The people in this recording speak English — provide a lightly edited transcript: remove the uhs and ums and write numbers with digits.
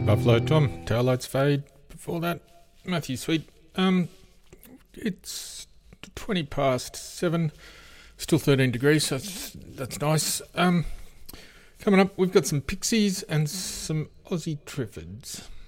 Buffalo Tom, Taillights Fade. Before that, Matthew Sweet. It's 20 past 7, still 13 degrees, so that's nice. Coming up, we've got some Pixies and some Aussie Triffids.